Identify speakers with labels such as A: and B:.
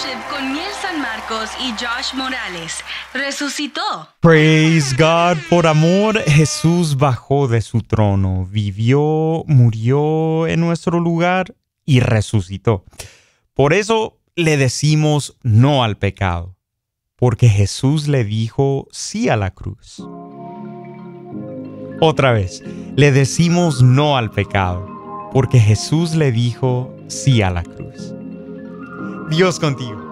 A: Worship con Miel San Marcos y Josh Morales. Resucitó.
B: Praise God. Por amor, Jesús bajó de su trono, vivió, murió en nuestro lugar y resucitó. Por eso le decimos no al pecado, porque Jesús le dijo sí a la cruz. Otra vez, le decimos no al pecado, porque Jesús le dijo sí a la cruz. Dios contigo.